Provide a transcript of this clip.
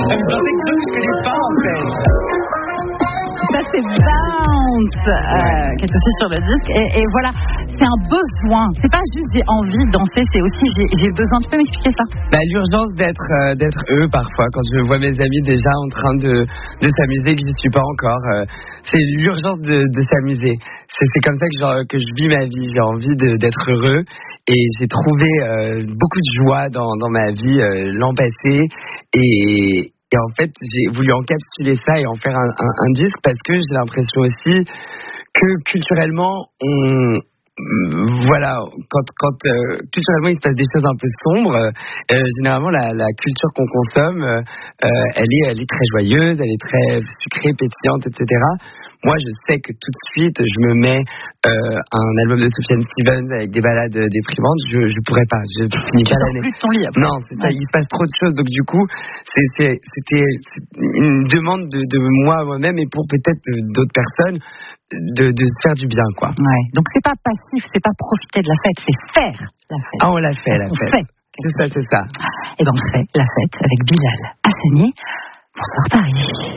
Dans des trucs que je connais pas en fait. Ça c'est Bounce qui est aussi sur le disque et voilà, c'est un besoin, c'est pas juste des envies de danser, c'est aussi j'ai besoin. Tu peux m'expliquer ça? L'urgence d'être eux parfois, quand je vois mes amis déjà en train de s'amuser, que j'y suis pas encore, c'est l'urgence de s'amuser. C'est comme ça que je vis ma vie, j'ai envie d'être heureux et j'ai trouvé beaucoup de joie dans ma vie l'an passé et en fait, j'ai voulu encapsuler ça et en faire un disque parce que j'ai l'impression aussi que culturellement, voilà, quand culturellement il se passe des choses un peu sombres, généralement la culture qu'on consomme, elle est très joyeuse, elle est très sucrée, pétillante, etc. Moi, je sais que tout de suite, je me mets un album de Sufjan Stevens avec des ballades déprimantes, je pourrais pas, je finis pas l'année. Plus de ton lit après. Non, c'est ça, il se passe trop de choses, donc du coup, c'était une demande de moi-même et pour peut-être d'autres personnes de se faire du bien, quoi. Ouais. Donc c'est pas passif, c'est pas profiter de la fête, c'est faire la fête. Ah, on l'a fait, la fête. C'est ça. Et ben on fait la fête avec Bilal Hassani. Bonsoir Paris.